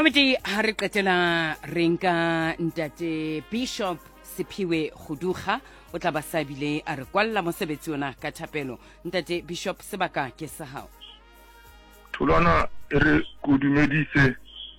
Mameti ha re qetela re nka ntate Bishop Siphiwe Khuduga o tla ba sabile a re kwalla mosebetsi ona ka thapelo. Ntate Bishop sebaka ke sa hao. Thulana re kudumedise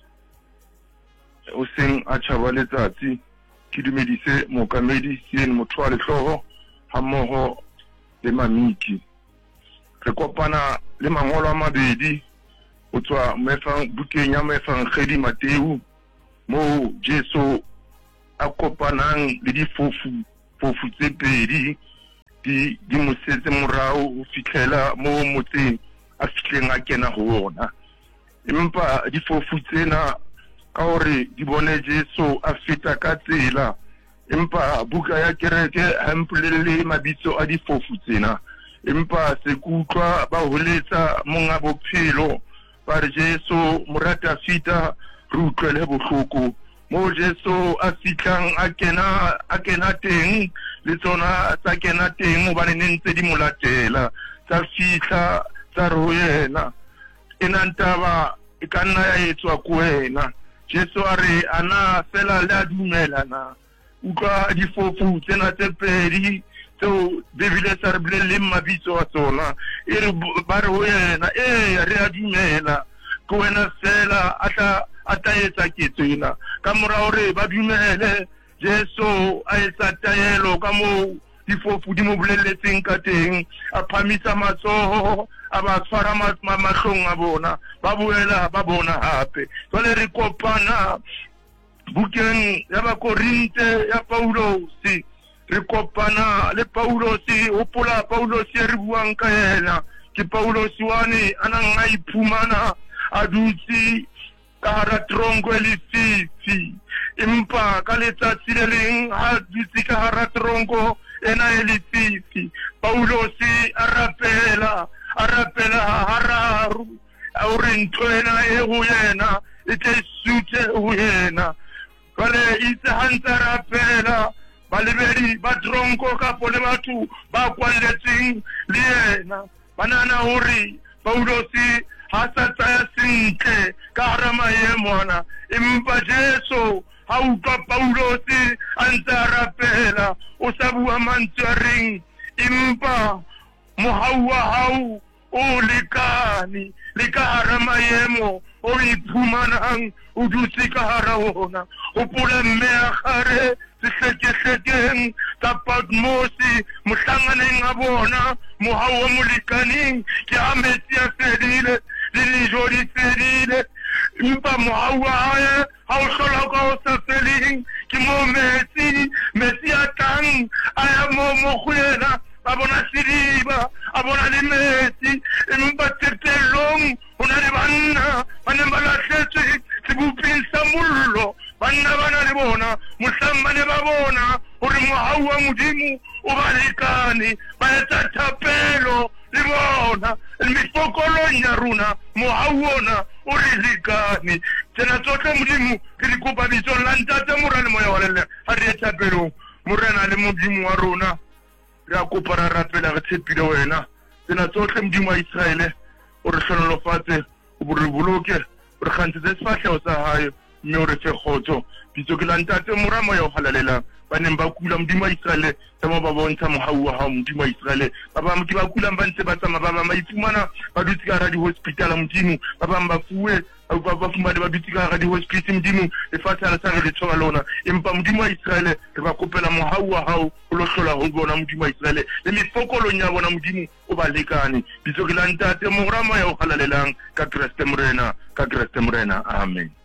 o seng a tshaba letsatsi ke dumedise mokamedi sien motho a lehloho ha mmoho le mamiki re kopana le mangolo a mabedi o tswa mefang bukeng ya mefang Khedi Mateu mo Jesu a kopanang le difofu tse pedi di mosetse morao ho fitlhela mo motseng a fitlheng a kena ho ona empa difofu tsena ka hore di bone Jesu a feta ka tsela empa buka ya kereke ha mpolelle mabitso a difofu tsena empa se kutlwa ba holetsa monga bophelo ba re Jesu morata fita re utlwele bohloko mo Jesu a fitlang a kena teng le tsona tsa kena teng hobane ne ntse di molatela tsa fitla tsa re ho yena ena ntaba e ka nna ya etswa ko wena Jesu a re ana fela le a dumela na utlwa difofu tsena tse pedi tseo Bebele sa re bolelle mabitso a tsona e re ba re ho yena re a dumela ko wena fela a tla etsa ketso ena ka mora hore ba dumele Jesu a etsa taelo ka mo difofu di mo bolelletseng ka teng a phamisa matsoho a ba tshwara mahlong a bona ba boela ba bona hape jwale re kopana bukeng ya Bakorinte ya Paulosi re kopana le Paulosi hopola Paulosi re buang ka yena ke Paulosi wane a nang a iphumana a dutse ka hara tronko le fifi empa ka letsatsi le leng ha dutse ka hara tronko ena le fifi Paulosi a rapela hararu a re ntwena e go yena e tle sute ho yena kale itse hantsa rapela ba lebedi ba tronko ka pole batho ba kwalletseng le yena banana hore Paulosi ha sa tsaya sentle ka hara maemo ana empa Jesu ha utlwa Paulosi a ntse rapela o sa bua mantswe a reng empa mohau wa hao o lekane le ka hara maemo o iphumanang o dutse ka hara ona o pula mme a gare sehlekeng ka Patmosi mohlanganeng a bona mohau wa molekaneng ke a metsi a fedile le dijo di fedile empa mohau wa hae ha o hlola ka o sa feleng ke mo metsi a tlang a ya mo kgwena ba bona sediba a bona le metsi empa qetellong ho na le banna ba ne ba lahletswe sebopeng sa mollo banna ba na le bona mohlang ba ne ba bona hore mohau wa Modimo o ba lekane ba etsa thapelo le bona mefokolong ya rona mohau ona o re lekane tsena tsohle Modimo ke di kopa bitsong la ntate morena moya wa lelle ha re thapelong morena le Modimo wa rona re a kopa ra rapela re tshepile wena tsena tsohle Modimo wa Israele o re hlonolofatse o re boloke o re kgantse sefahlego sa hae mme o re fe kgotso bitso ke la ntate moramo ya o halalelang ba neng ba kula Modimo wa Israele tsa mo ba bontsha mohau wa hao Modimo wa Israele ba bang ke ba kulang ba ntse ba tsamaya ba ifumana ba dutse ka hara di-hospital Modimo ba bang ba fuwe ba fumane ba dutse ka hara di-hospital Modimo lefatshe le sa re le tshwara lona empa Modimo wa Israele re ba kopela mohau wa hao o lo hlola ho bona Modimo wa Israele le mefokolong ya bona Modimo o ba lekane bitso ke la ntate moramo ya o halalelang ka Kriste morena amen.